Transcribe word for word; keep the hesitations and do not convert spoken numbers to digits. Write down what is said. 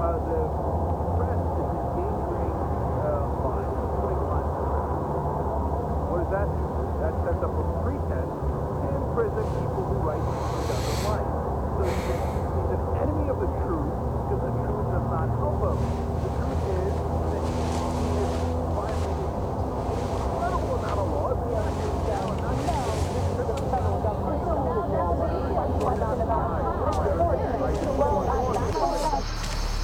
uh, the press is endangering uh, lives, putting lives at risk. What does that do? That sets up a pretense to imprison people who write another life. So you can